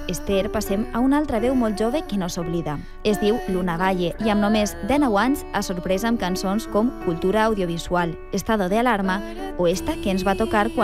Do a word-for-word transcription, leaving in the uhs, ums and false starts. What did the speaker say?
Esther, passem a una altra veu molt jove que no s'oblida. Es diu Luna Galle i amb només dinou anys ha sorprès amb cançons com Cultura audiovisual, Estado de alarma o esta que ens va tocar quan